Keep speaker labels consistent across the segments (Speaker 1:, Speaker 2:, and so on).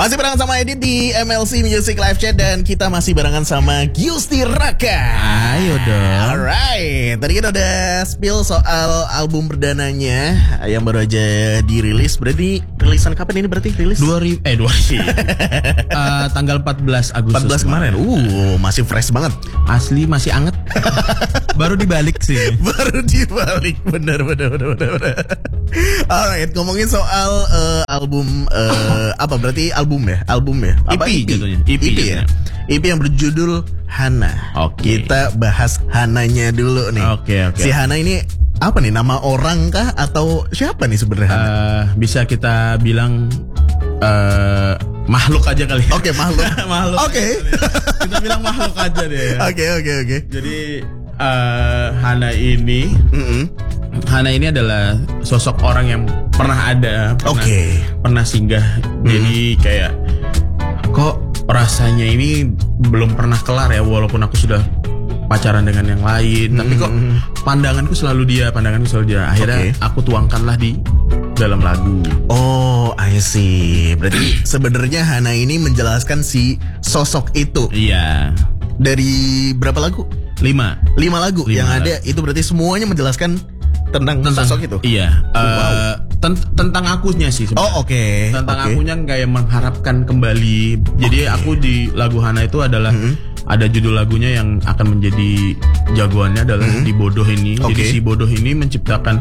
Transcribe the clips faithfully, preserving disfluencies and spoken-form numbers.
Speaker 1: Masih barengan sama Edit di M L C Music Live Chat. Dan kita masih barengan sama Giusti Raka.
Speaker 2: Ayo dong.
Speaker 1: Alright, tadi kita udah spill soal album perdananya yang baru aja dirilis. Berarti rilisan kapan ini berarti rilis?
Speaker 2: dua ribu eh dua ribu uh, tanggal empat belas Agustus
Speaker 1: empat belas kemarin. Uh, masih fresh banget.
Speaker 2: Asli masih anget. Baru dibalik sih.
Speaker 1: Baru dibalik. Bener bener bener bener. bener. Alright, ngomongin soal uh, album uh, apa berarti album ya? Album ya? Apa
Speaker 2: E P jatuhnya?
Speaker 1: E P,
Speaker 2: E P
Speaker 1: ya? E P yang berjudul Hana.
Speaker 2: Oke.
Speaker 1: Kita bahas Hananya dulu nih.
Speaker 2: Oke, oke.
Speaker 1: Si Hana ini apa nih? Nama orang kah atau siapa nih sebenarnya?
Speaker 2: Uh, bisa kita bilang uh, makhluk aja kali.
Speaker 1: Oke, makhluk.
Speaker 2: Makhluk.
Speaker 1: Oke.
Speaker 2: Kita bilang makhluk aja deh.
Speaker 1: Oke, oke, oke.
Speaker 2: Jadi uh, Hana ini
Speaker 1: Mm-mm.
Speaker 2: Hana ini adalah sosok orang yang pernah ada, pernah,
Speaker 1: Oke.
Speaker 2: pernah singgah. Jadi kayak kok rasanya ini belum pernah kelar ya, walaupun aku sudah pacaran dengan yang lain, tapi kok pandanganku selalu dia, pandanganku selalu dia. Akhirnya
Speaker 1: Oke.
Speaker 2: aku tuangkanlah di dalam lagu.
Speaker 1: Oh, I see. Berarti sebenarnya Hana ini menjelaskan si sosok itu.
Speaker 2: Iya.
Speaker 1: Dari berapa lagu?
Speaker 2: Lima.
Speaker 1: Lima lagu
Speaker 2: Lima
Speaker 1: yang
Speaker 2: lagu.
Speaker 1: ada itu berarti semuanya menjelaskan tentang,
Speaker 2: Tentang
Speaker 1: sosok itu.
Speaker 2: Iya.
Speaker 1: Oh,
Speaker 2: Uh,
Speaker 1: wow.
Speaker 2: ten- tentang akunya sih sebenarnya.
Speaker 1: Oh, oke.
Speaker 2: Tentang
Speaker 1: Oke.
Speaker 2: akunya kayak mengharapkan kembali. Jadi
Speaker 1: Oke.
Speaker 2: aku di lagu Hana itu adalah
Speaker 1: Mm-hmm.
Speaker 2: ada judul lagunya yang akan menjadi jagoannya adalah
Speaker 1: Mm-hmm.
Speaker 2: di Bodoh ini. Jadi
Speaker 1: Oke.
Speaker 2: si Bodoh ini menciptakan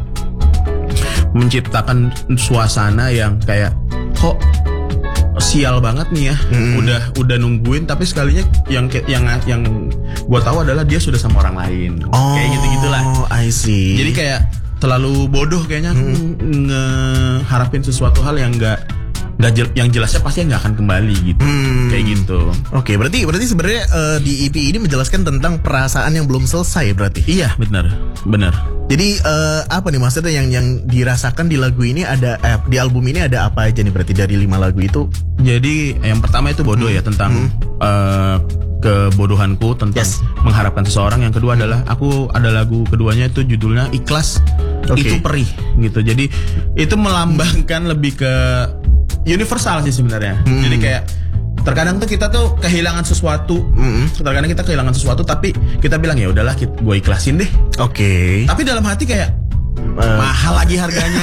Speaker 2: menciptakan suasana yang kayak kok sial banget nih ya.
Speaker 1: Mm-hmm.
Speaker 2: Udah udah nungguin tapi sekalinya yang yang yang gua tahu adalah dia sudah sama orang lain.
Speaker 1: Oh,
Speaker 2: Kayak gitu-gitulah.
Speaker 1: I see.
Speaker 2: Jadi kayak terlalu bodoh kayaknya aku ngeharapin sesuatu hal yang enggak enggak jel, yang jelasnya pasti nggak akan kembali gitu.
Speaker 1: Hmm.
Speaker 2: Kayak gitu.
Speaker 1: Oke, berarti berarti sebenarnya eh, di E P ini menjelaskan tentang perasaan yang belum selesai berarti.
Speaker 2: Iya, benar. Benar.
Speaker 1: Jadi eh, apa nih maksudnya yang yang dirasakan di lagu ini ada eh, di album ini ada apa aja nih berarti dari lima lagu itu?
Speaker 2: Jadi yang pertama itu bodoh ya, tentang eh, kebodohanku, tentang
Speaker 1: Yes.
Speaker 2: mengharapkan seseorang. Yang kedua adalah aku ada lagu keduanya itu judulnya Ikhlas.
Speaker 1: Oke.
Speaker 2: Itu perih gitu. Jadi itu melambangkan lebih ke universal sih sebenarnya.
Speaker 1: Hmm.
Speaker 2: Jadi kayak terkadang tuh kita tuh kehilangan sesuatu.
Speaker 1: Mm-mm.
Speaker 2: Terkadang kita kehilangan sesuatu tapi kita bilang ya udahlah gue ikhlasin deh.
Speaker 1: Oke.
Speaker 2: Tapi dalam hati kayak
Speaker 1: Eh,
Speaker 2: mahal lagi harganya.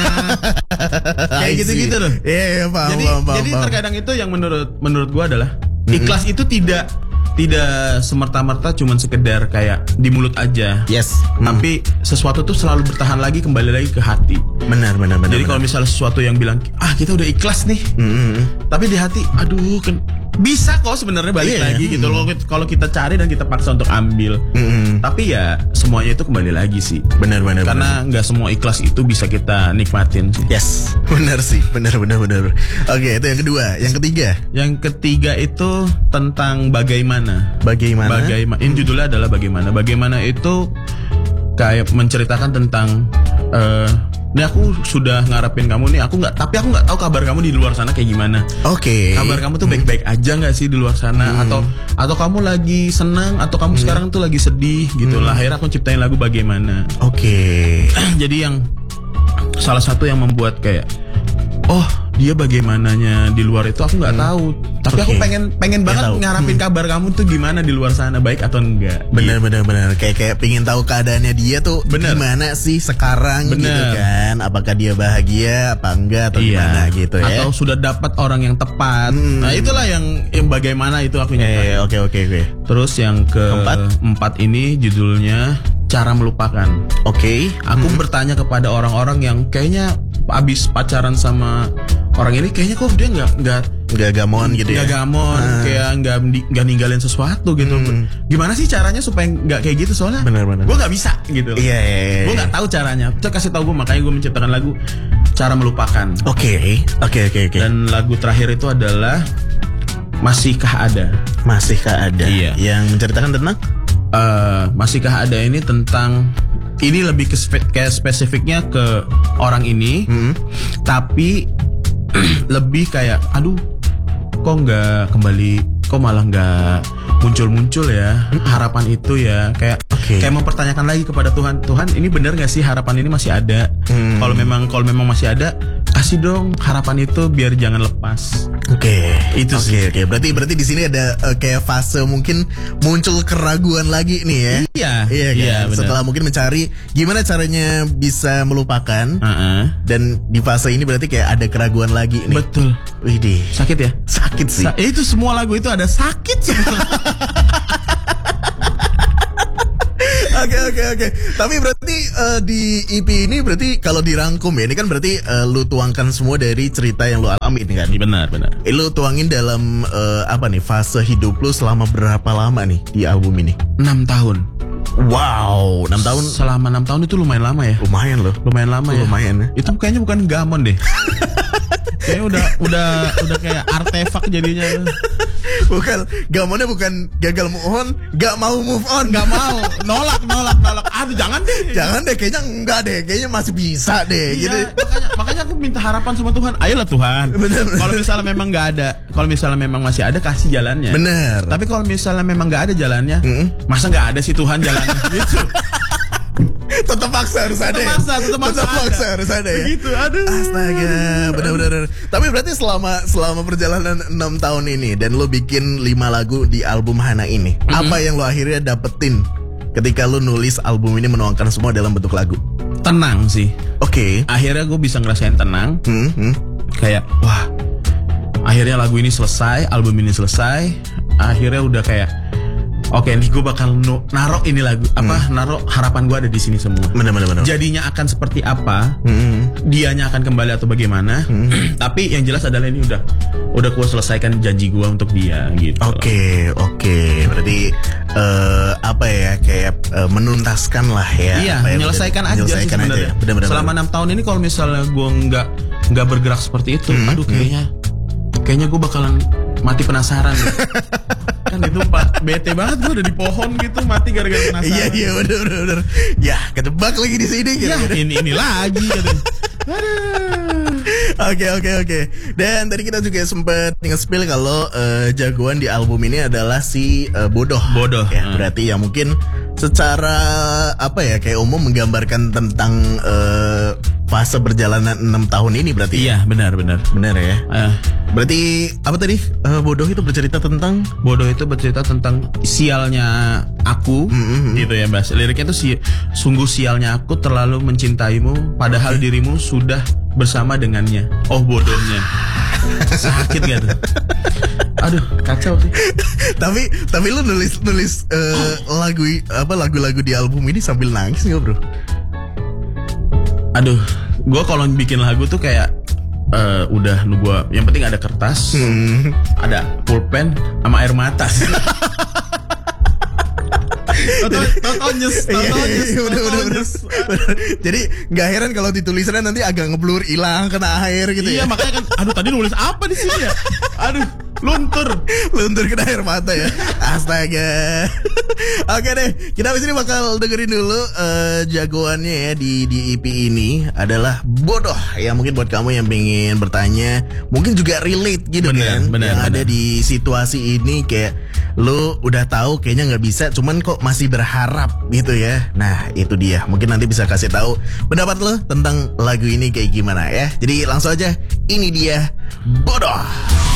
Speaker 2: Kayak
Speaker 1: I see.
Speaker 2: gitu-gitu loh.
Speaker 1: Iya, iya, paham,
Speaker 2: Jadi
Speaker 1: paham, paham,
Speaker 2: jadi
Speaker 1: paham.
Speaker 2: terkadang itu yang menurut menurut gue adalah ikhlas itu tidak tidak semerta-merta cuman sekedar kayak di mulut aja.
Speaker 1: Yes.
Speaker 2: Tapi sesuatu tuh selalu bertahan lagi, kembali lagi ke hati.
Speaker 1: Benar, benar, benar.
Speaker 2: Jadi kalau misalnya sesuatu yang bilang ah kita udah ikhlas nih,
Speaker 1: Mm-mm.
Speaker 2: tapi di hati aduh kan bisa kok sebenarnya balik
Speaker 1: Iya,
Speaker 2: lagi
Speaker 1: iya.
Speaker 2: gitu loh kalau kita cari dan kita paksa untuk ambil.
Speaker 1: Mm-mm.
Speaker 2: Tapi ya semuanya itu kembali lagi sih.
Speaker 1: Benar, benar, benar.
Speaker 2: Karena nggak semua ikhlas itu bisa kita nikmatin sih.
Speaker 1: Yes, benar sih, benar, benar, benar. Oke, itu yang kedua, yang ketiga,
Speaker 2: Yang ketiga itu tentang bagaimana.
Speaker 1: bagaimana?
Speaker 2: Bagaimana? Ini judulnya adalah bagaimana. Bagaimana itu kayak menceritakan tentang eh ini aku sudah ngarepin kamu nih, aku nggak, tapi aku nggak tahu kabar kamu di luar sana kayak gimana.
Speaker 1: Oke.
Speaker 2: Kabar kamu tuh baik-baik aja nggak sih di luar sana? Atau atau kamu lagi senang? Atau kamu sekarang tuh lagi sedih gitu lah. Akhirnya aku ciptain lagu bagaimana.
Speaker 1: Oke.
Speaker 2: Jadi yang salah satu yang membuat kayak oh dia bagaimananya di luar itu aku nggak tahu, tapi aku
Speaker 1: Oke.
Speaker 2: pengen pengen
Speaker 1: Nggak
Speaker 2: banget
Speaker 1: tahu.
Speaker 2: ngarapin kabar kamu tuh gimana di luar sana, baik atau enggak.
Speaker 1: Benar, benar, benar. Kayak kayak pingin tahu keadaannya dia tuh
Speaker 2: Bener.
Speaker 1: gimana sih sekarang
Speaker 2: Bener.
Speaker 1: gitu kan? Apakah dia bahagia apa enggak atau gimana gitu ya?
Speaker 2: Atau sudah dapat orang yang tepat.
Speaker 1: Hmm.
Speaker 2: Nah itulah yang, yang bagaimana itu aku nyiptain.
Speaker 1: Eh, oke, oke, oke.
Speaker 2: Terus yang
Speaker 1: Keempat.
Speaker 2: keempat ini judulnya Cara Melupakan.
Speaker 1: Oke.
Speaker 2: Aku bertanya kepada orang-orang yang kayaknya abis pacaran sama orang ini, kayaknya kok dia nggak nggak
Speaker 1: Nggak gamon gitu ya?
Speaker 2: nggak gamon,
Speaker 1: Ah.
Speaker 2: kayak nggak nggak ninggalin sesuatu gitu.
Speaker 1: Hmm.
Speaker 2: Gimana sih caranya supaya nggak kayak gitu? Soalnya
Speaker 1: Benar-benar.
Speaker 2: gue nggak bisa gitu.
Speaker 1: Iya, iya, iya.
Speaker 2: Gue nggak tahu caranya. Coba kasih tahu gue, makanya gue menciptakan lagu Cara Melupakan.
Speaker 1: Oke, oke, oke, oke.
Speaker 2: Dan lagu terakhir itu adalah Masihkah Ada.
Speaker 1: Masihkah ada?
Speaker 2: Iya.
Speaker 1: Yang menceritakan tentang?
Speaker 2: Eh, Masihkah Ada ini tentang, ini lebih ke spe- kayak spesifiknya ke orang ini,
Speaker 1: Hmm.
Speaker 2: tapi lebih kayak aduh kok nggak kembali, kok malah nggak muncul-muncul ya harapan itu ya, kayak
Speaker 1: Oke.
Speaker 2: kayak mempertanyakan lagi kepada Tuhan, Tuhan ini benar nggak sih harapan ini masih ada?
Speaker 1: Hmm.
Speaker 2: Kalau memang kalau memang masih ada, kasih dong harapan itu biar jangan lepas.
Speaker 1: Oke,
Speaker 2: Itu
Speaker 1: oke,
Speaker 2: sih.
Speaker 1: oke. Berarti berarti di sini ada eh, kayak fase mungkin muncul keraguan lagi nih ya.
Speaker 2: Iya,
Speaker 1: Iya kan.
Speaker 2: iya, benar.
Speaker 1: Setelah mungkin mencari gimana caranya bisa melupakan.
Speaker 2: Heeh.
Speaker 1: Dan di fase ini berarti kayak ada keraguan lagi nih.
Speaker 2: Betul.
Speaker 1: Widih,
Speaker 2: Sakit ya?
Speaker 1: sakit sih.
Speaker 2: Sa- itu semua lagu itu ada sakit semua.
Speaker 1: Oke oke oke. Tapi berarti eh, di E P ini berarti kalau dirangkum ya, ini kan berarti eh, lu tuangkan semua dari cerita yang lu alami ini kan.
Speaker 2: Benar, benar.
Speaker 1: Eh, lu tuangin dalam eh, apa nih fase hidup lu selama berapa lama nih di album ini?
Speaker 2: enam tahun.
Speaker 1: Wow, enam tahun
Speaker 2: Selama enam tahun itu lumayan lama ya.
Speaker 1: lumayan loh.
Speaker 2: Lumayan lama ya.
Speaker 1: Lumayan ya.
Speaker 2: Itu kayaknya bukan gamon deh. Kayaknya udah udah udah kayak artefak jadinya.
Speaker 1: Bukan, gamonnya bukan gagal move on, gak mau move on.
Speaker 2: Gak mau, nolak, nolak, nolak. Aduh, jangan deh.
Speaker 1: Jangan deh, kayaknya enggak deh, kayaknya masih bisa deh.
Speaker 2: Iya,
Speaker 1: Gitu.
Speaker 2: makanya, makanya aku minta harapan sama Tuhan. Ayolah Tuhan.
Speaker 1: Bener, bener.
Speaker 2: Kalau misalnya memang nggak ada, kalau misalnya memang masih ada, kasih jalannya.
Speaker 1: Bener.
Speaker 2: Tapi kalau misalnya memang nggak ada jalannya,
Speaker 1: Mm-mm.
Speaker 2: masa nggak ada sih Tuhan jalannya? Gitu.
Speaker 1: Tetap paksa harus ada.
Speaker 2: Tetap
Speaker 1: ya?
Speaker 2: maksa, tetap maksa ada.
Speaker 1: paksa harus ada ya.
Speaker 2: Begitu, aduh.
Speaker 1: Astaga, benar-benar. Tapi berarti selama selama perjalanan enam tahun ini dan lo bikin lima lagu di album Hana ini,
Speaker 2: Mm-hmm.
Speaker 1: apa yang lo akhirnya dapetin ketika lo nulis album ini menuangkan semua dalam bentuk lagu?
Speaker 2: Tenang sih.
Speaker 1: Oke.
Speaker 2: Akhirnya gue bisa ngerasain tenang.
Speaker 1: Hmm, hmm.
Speaker 2: Kayak, wah, akhirnya lagu ini selesai, album ini selesai. Akhirnya udah kayak, oke nih gue bakal nu- narok ini lagu apa narok harapan gue ada di sini semua.
Speaker 1: Benar-benar. benar.
Speaker 2: Jadinya akan seperti apa?
Speaker 1: Hmm.
Speaker 2: Dianya akan kembali atau bagaimana? Tapi yang jelas adalah ini udah udah gue selesaikan janji gue untuk dia gitu.
Speaker 1: Oke, oke. Berarti eh, apa ya kayak eh, menuntaskan lah ya.
Speaker 2: Iya,
Speaker 1: apa ya,
Speaker 2: menyelesaikan aja sih
Speaker 1: menyelesaikan aja.
Speaker 2: sebenarnya.
Speaker 1: ya. Benar-benar.
Speaker 2: Selama enam tahun ini kalau misalnya gue nggak nggak bergerak seperti itu,
Speaker 1: Hmm,
Speaker 2: aduh kayaknya kayaknya gue bakalan mati penasaran. deh. Kan itu pak bete banget gue udah di pohon gitu mati gara-gara penasaran.
Speaker 1: Iya iya benar benar benar. Ya ketebak lagi di sini gitu.
Speaker 2: Ya ini ini lagi katanya. Aduh.
Speaker 1: Oke oke oke. Dan tadi kita juga sempat nge-spill kalau eh, jagoan di album ini adalah si eh, Bodoh.
Speaker 2: Bodoh.
Speaker 1: Ya,
Speaker 2: Hmm.
Speaker 1: berarti ya mungkin secara apa ya kayak umum menggambarkan tentang eh, fase perjalanan enam tahun ini berarti.
Speaker 2: Iya benar benar.
Speaker 1: Benar ya.
Speaker 2: Eh,
Speaker 1: Berarti apa tadi? Eh, Bodoh itu bercerita tentang
Speaker 2: Bodoh itu bercerita tentang sialnya aku,
Speaker 1: Mm-hmm.
Speaker 2: gitu ya Bas. Liriknya itu si, sungguh sialnya aku terlalu mencintaimu, padahal dirimu sudah bersama dengannya. Oh bodohnya, sakit gak tuh? Aduh kacau sih.
Speaker 1: tapi tapi lu nulis nulis eh, lagu apa lagu-lagu di album ini sambil nangis nggak bro?
Speaker 2: Aduh, gue kalau bikin lagu tuh kayak eh, udah lu gua, yang penting ada kertas,
Speaker 1: Hmm.
Speaker 2: ada pulpen, sama air mata. Toto nyes,
Speaker 1: Iya,
Speaker 2: toto
Speaker 1: iya,
Speaker 2: nyes,
Speaker 1: iya, bener,
Speaker 2: toto
Speaker 1: bener, bener.
Speaker 2: nyes.
Speaker 1: Bener. Jadi nggak heran kalau ditulisannya nanti agak ngeblur, hilang, kena air gitu
Speaker 2: Iya
Speaker 1: ya.
Speaker 2: makanya kan, aduh tadi nulis apa di sini ya? Aduh, luntur.
Speaker 1: Luntur kena air mata ya. Astaga. Oke deh, kita abis ini bakal dengerin dulu eh, jagoannya ya di di E P ini adalah Bodoh. Ya mungkin buat kamu yang pengen bertanya, mungkin juga relate gitu
Speaker 2: Bener,
Speaker 1: kan.
Speaker 2: bener,
Speaker 1: yang ada
Speaker 2: bener.
Speaker 1: di situasi ini kayak lu udah tahu kayaknya nggak bisa, cuman kok masih berharap gitu ya. Nah itu dia. Mungkin nanti bisa kasih tahu pendapat lo tentang lagu ini kayak gimana ya. Jadi langsung aja, ini dia Bodoh.